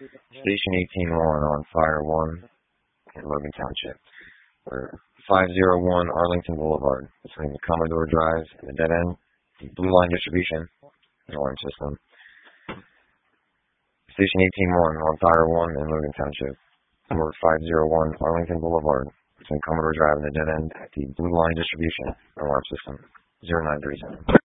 Station 18-1 on Fire 1 in Logan Township. We're 501 Arlington Boulevard, between the Commodore Drive and the dead end, the Blue Line Distribution alarm system. Station 18-1 on Fire 1 in Logan Township. We're 501 Arlington Boulevard, between Commodore Drive and the dead end, the Blue Line Distribution alarm system. 0937.